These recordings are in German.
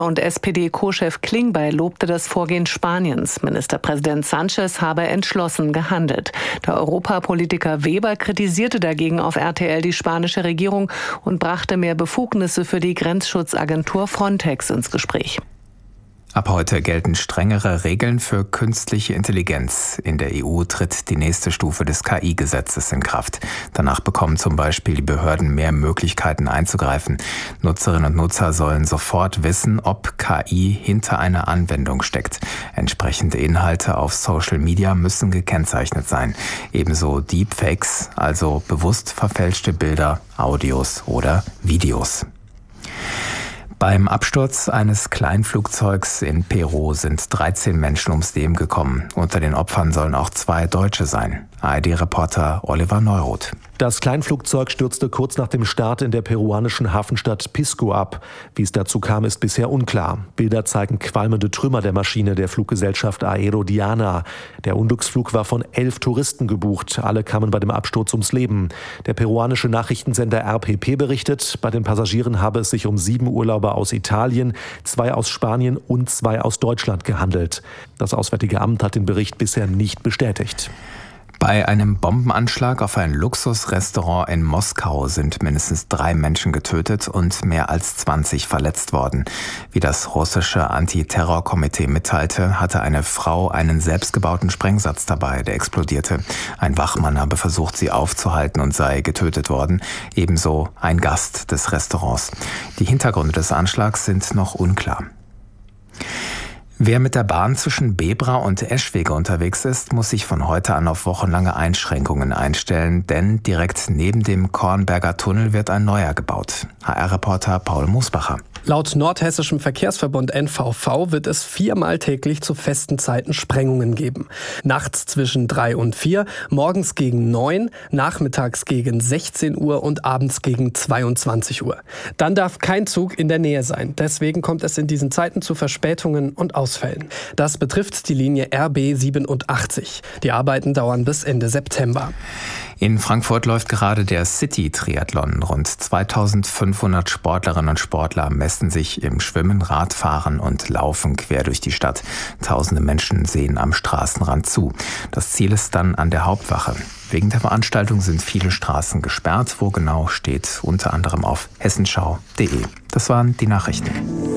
Und SPD-Co-Chef Klingbeil lobte das Vorgehen Spaniens. Ministerpräsident Sánchez habe entschlossen gehandelt. Der Europapolitiker Weber kritisierte dagegen auf RTL die spanische Regierung und brachte mehr Befugnisse für die Grenzschutzagentur Frontex ins Gespräch. Ab heute gelten strengere Regeln für künstliche Intelligenz. In der EU tritt die nächste Stufe des KI-Gesetzes in Kraft. Danach bekommen zum Beispiel die Behörden mehr Möglichkeiten einzugreifen. Nutzerinnen und Nutzer sollen sofort wissen, ob KI hinter einer Anwendung steckt. Entsprechende Inhalte auf Social Media müssen gekennzeichnet sein. Ebenso Deepfakes, also bewusst verfälschte Bilder, Audios oder Videos. Beim Absturz eines Kleinflugzeugs in Peru sind 13 Menschen ums Leben gekommen. Unter den Opfern sollen auch 2 Deutsche sein. ARD-Reporter Oliver Neuroth. Das Kleinflugzeug stürzte kurz nach dem Start in der peruanischen Hafenstadt Pisco ab. Wie es dazu kam, ist bisher unklar. Bilder zeigen qualmende Trümmer der Maschine der Fluggesellschaft Aerodiana. Der Unglücksflug war von 11 Touristen gebucht. Alle kamen bei dem Absturz ums Leben. Der peruanische Nachrichtensender RPP berichtet, bei den Passagieren habe es sich um 7 Urlauber aus Italien, 2 aus Spanien und 2 aus Deutschland gehandelt. Das Auswärtige Amt hat den Bericht bisher nicht bestätigt. Bei einem Bombenanschlag auf ein Luxusrestaurant in Moskau sind mindestens 3 Menschen getötet und mehr als 20 verletzt worden. Wie das russische Antiterrorkomitee mitteilte, hatte eine Frau einen selbstgebauten Sprengsatz dabei, der explodierte. Ein Wachmann habe versucht, sie aufzuhalten und sei getötet worden. Ebenso ein Gast des Restaurants. Die Hintergründe des Anschlags sind noch unklar. Wer mit der Bahn zwischen Bebra und Eschwege unterwegs ist, muss sich von heute an auf wochenlange Einschränkungen einstellen, denn direkt neben dem Kornberger Tunnel wird ein neuer gebaut. HR-Reporter Paul Musbacher. Laut Nordhessischem Verkehrsverbund NVV wird es 4-mal täglich zu festen Zeiten Sprengungen geben. Nachts zwischen 3 und 4, morgens gegen 9, nachmittags gegen 16 Uhr und abends gegen 22 Uhr. Dann darf kein Zug in der Nähe sein. Deswegen kommt es in diesen Zeiten zu Verspätungen und Ausfällen. Das betrifft die Linie RB 87. Die Arbeiten dauern bis Ende September. In Frankfurt läuft gerade der City-Triathlon. Rund 2500 Sportlerinnen und Sportler messen sich im Schwimmen, Radfahren und Laufen quer durch die Stadt. Tausende Menschen sehen am Straßenrand zu. Das Ziel ist dann an der Hauptwache. Wegen der Veranstaltung sind viele Straßen gesperrt. Wo genau, steht unter anderem auf hessenschau.de. Das waren die Nachrichten.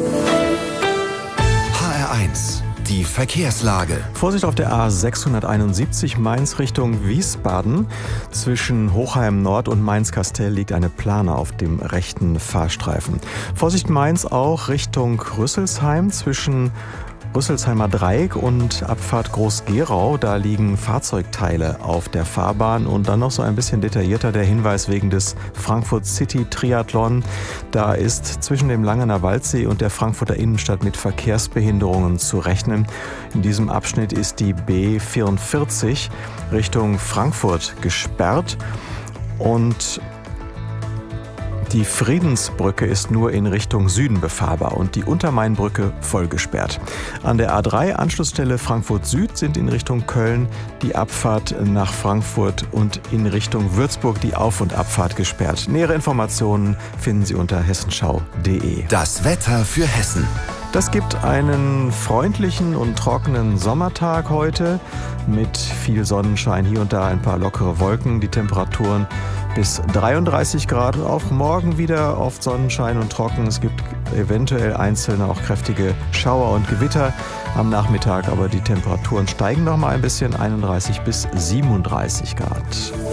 HR1. Die Verkehrslage. Vorsicht auf der A671 Mainz Richtung Wiesbaden. Zwischen Hochheim Nord und Mainz-Kastell liegt eine Plane auf dem rechten Fahrstreifen. Vorsicht Mainz auch Richtung Rüsselsheim zwischen Rüsselsheimer Dreieck und Abfahrt Groß-Gerau. Da liegen Fahrzeugteile auf der Fahrbahn. Und dann noch so ein bisschen detaillierter der Hinweis wegen des Frankfurt City Triathlon. Da ist zwischen dem Langener Waldsee und der Frankfurter Innenstadt mit Verkehrsbehinderungen zu rechnen. In diesem Abschnitt ist die B44 Richtung Frankfurt gesperrt und die Friedensbrücke ist nur in Richtung Süden befahrbar und die Untermainbrücke voll gesperrt. An der A3 Anschlussstelle Frankfurt Süd sind in Richtung Köln die Abfahrt nach Frankfurt und in Richtung Würzburg die Auf- und Abfahrt gesperrt. Nähere Informationen finden Sie unter hessenschau.de. Das Wetter für Hessen. Das gibt einen freundlichen und trockenen Sommertag heute mit viel Sonnenschein, hier und da ein paar lockere Wolken. Die Temperaturen bis 33 Grad. Auch morgen wieder oft Sonnenschein und trocken. Es gibt eventuell einzelne auch kräftige Schauer und Gewitter am Nachmittag, aber die Temperaturen steigen noch mal ein bisschen, 31 bis 37 Grad.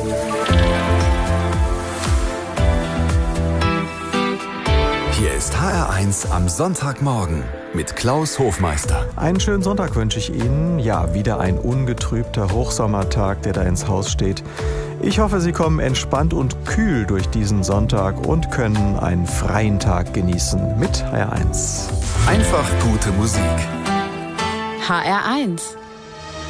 Hier ist HR1 am Sonntagmorgen mit Klaus Hofmeister. Einen schönen Sonntag wünsche ich Ihnen. Ja, wieder ein ungetrübter Hochsommertag, der da ins Haus steht. Ich hoffe, Sie kommen entspannt und kühl durch diesen Sonntag und können einen freien Tag genießen mit HR1. Einfach gute Musik. HR1